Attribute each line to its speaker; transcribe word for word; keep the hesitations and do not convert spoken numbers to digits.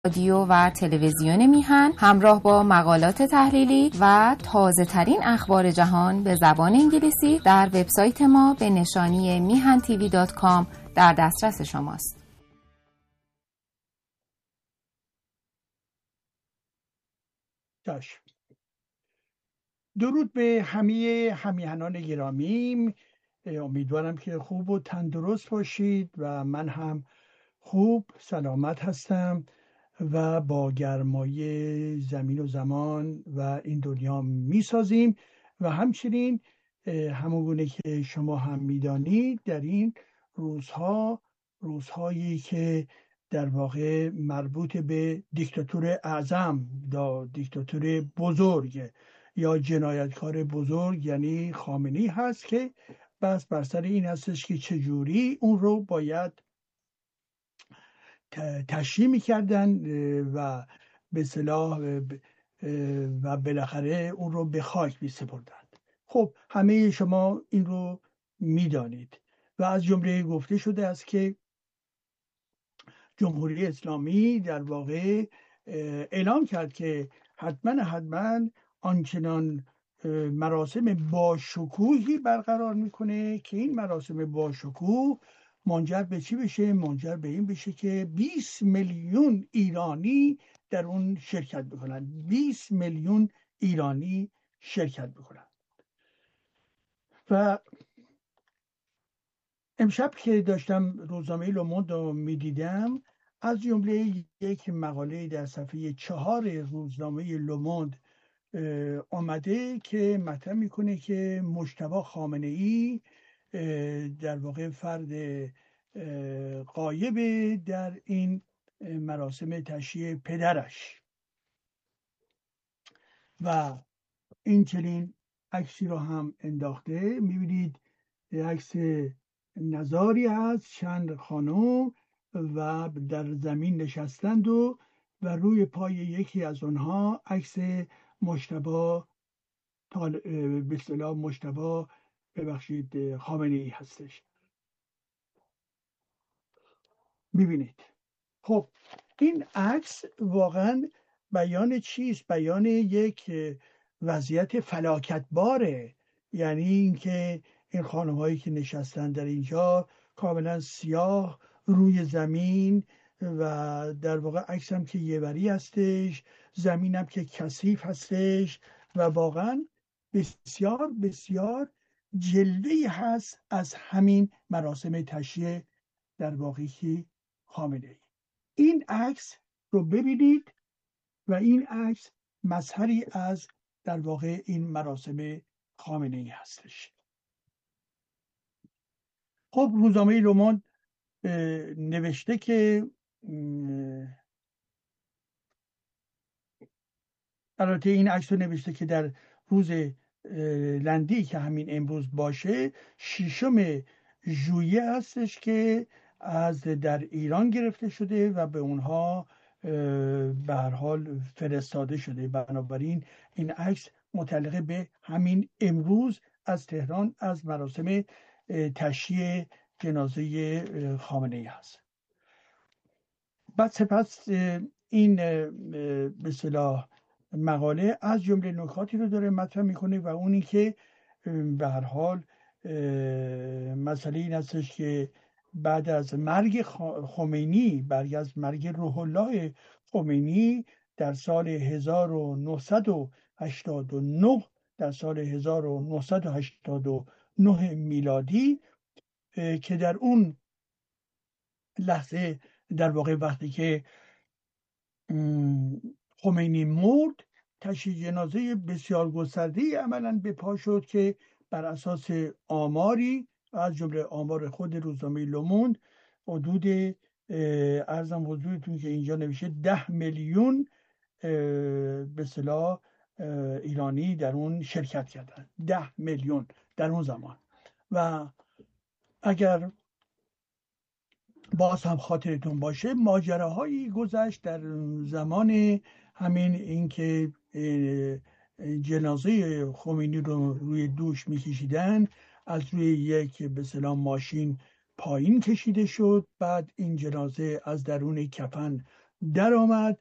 Speaker 1: رادیو و تلویزیون میهن همراه با مقالات تحلیلی و تازه ترین اخبار جهان به زبان انگلیسی در وبسایت ما به نشانی میهن تیوی دات کام در دسترس شماست.
Speaker 2: داش. درود به همه همیهنان گرامی، امیدوارم که خوب و تندرست باشید و من هم خوب سلامت هستم و با گرمای زمین و زمان و این دنیا میسازیم و همچنین همونگونه که شما هم میدانید در این روزها روزهایی که در واقع مربوط به دیکتاتور اعظم یا دیکتاتور بزرگ یا جنایتکار بزرگ یعنی خامنه‌ای هست که بس بر سر این هستش که چجوری اون رو باید تشریح میکردن و به اصطلاح و بالاخره اون رو به خاک میسپردند. خب همه شما این رو میدانید و از جمله گفته شده است که جمهوری اسلامی در واقع اعلام کرد که حتما حتما آنچنان مراسم باشکوهی برقرار میکنه که این مراسم باشکوه منجر به چی بشه؟ منجر به این بشه که بیست میلیون ایرانی در اون شرکت بکنن. بیست میلیون ایرانی شرکت بکنن. و امشب که داشتم روزنامه لوموند رو میدیدم، از جمله یک مقاله در صفحه چهار روزنامه لوموند آمده که مطرح میکنه که مجتبی خامنه‌ای در واقع فرد غایب در این مراسم تشییع پدرش و این چنین عکسی رو هم انداخته. میبینید عکس نظاری از چند خانم و در زمین نشستند و و روی پای یکی از آنها عکس مجتبی به اصطلاح مجتبی ببخشید خامنه‌ای هستش. ببینید خب این عکس واقعا بیان چیست؟ بیان یک وضعیت فلاکتباره. یعنی اینکه این خانم هایی که نشستن در اینجا کاملا سیاه روی زمین و در واقع عکس هم که یه‌وری هستش، زمین هم که کثیف هستش و واقعا بسیار بسیار جلوه‌ای هست از همین مراسم تشییع در واقعی خامنه‌ای. این عکس رو ببینید و این عکس مظهری از در واقع این مراسم خامنه‌ای هستش. خب روزنامه لوموند نوشته که البته این عکس رو نوشته که در روز لندی که همین امروز باشه ششم ژوئیه هستش که از در ایران گرفته شده و به اونها به هر حال فرستاده شده. بنابراین این عکس متعلق به همین امروز از تهران از مراسم تشییع جنازه خامنه‌ای هست. بعد سپس این به اصطلاح مقاله از جمله نکاتی رو داره مطرح میکنه و اونی که به هر حال مسئله این هستش که بعد از مرگ خمینی، بعد از مرگ روح الله خمینی در سال هزار و نهصد و هشتاد و نه در سال هزار و نهصد و هشتاد و نه میلادی که در اون لحظه در واقع وقتی که خمینی مرد تشییع جنازه بسیار گسترده‌ای عملاً به پا شد که بر اساس آماری از جمله آمار خود روزنامه لوموند حدود ارزم حضورتون که اینجا نوشته ده میلیون به اصطلاح ایرانی در اون شرکت کردن. ده میلیون در اون زمان. و اگر باز هم خاطرتون باشه ماجراهایی گذشت در زمان همین اینکه جنازه خمینی رو روی دوش میکشیدن، از روی یک به اصطلاح ماشین پایین کشیده شد، بعد این جنازه از درون کفن در آمد